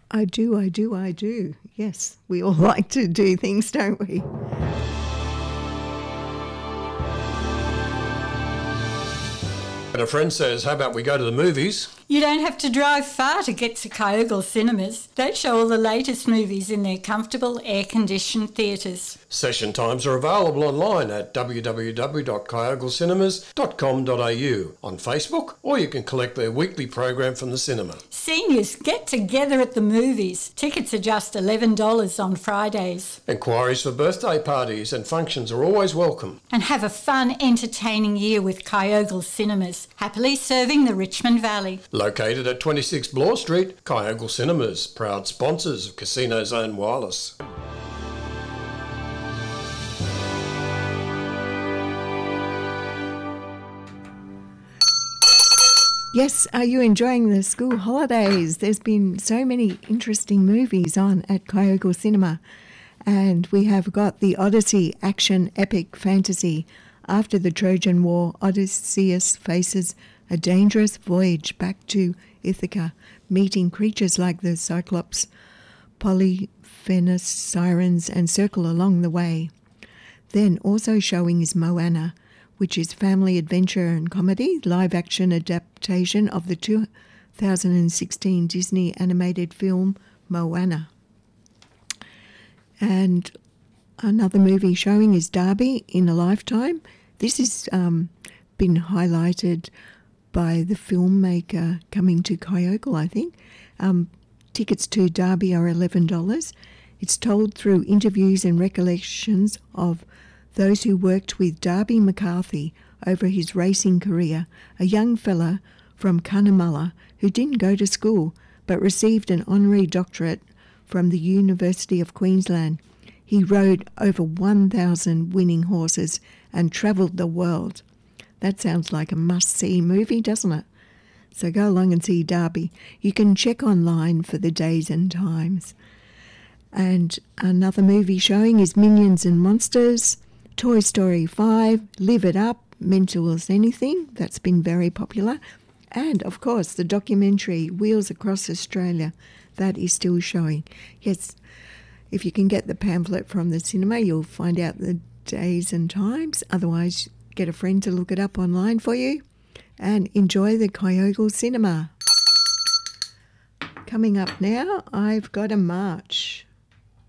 I do. Yes, we all like to do things, don't we? And a friend says, how about we go to the movies? You don't have to drive far to get to Kyogle Cinemas. They show all the latest movies in their comfortable, air-conditioned theatres. Session times are available online at www.kyogleCinemas.com.au on Facebook, or you can collect their weekly program from the cinema. Seniors, get together at the movies. Tickets are just $11 on Fridays. Enquiries for birthday parties and functions are always welcome. And have a fun, entertaining year with Kyogle Cinemas, happily serving the Richmond Valley. Located at 26 Bloor Street, Kyogle Cinemas, proud sponsors of Casino Zone Wireless. Yes, are you enjoying the school holidays? There's been so many interesting movies on at Kyogle Cinema. And we have got the Odyssey action epic fantasy. After the Trojan War, Odysseus faces a dangerous voyage back to Ithaca, meeting creatures like the Cyclops, Polyphemus, sirens, and Circle along the way. Then also showing is Moana, which is family adventure and comedy, live-action adaptation of the 2016 Disney animated film Moana. And another movie showing is Derby in a Lifetime. This has been highlighted by the filmmaker coming to Kyogle, I think. Tickets to Derby are $11. It's told through interviews and recollections of those who worked with Darby McCarthy over his racing career, a young fella from Cunnamulla who didn't go to school but received an honorary doctorate from the University of Queensland. He rode over 1,000 winning horses and travelled the world. That sounds like a must-see movie, doesn't it? So go along and see Derby. You can check online for the days and times. And another movie showing is Minions and Monsters, Toy Story 5, Live It Up, Mental as Anything. That's been very popular. And, of course, the documentary Wheels Across Australia. That is still showing. Yes, if you can get the pamphlet from the cinema, you'll find out the days and times. Otherwise, get a friend to look it up online for you and enjoy the Kyogle Cinema. Coming up now, I've got a march.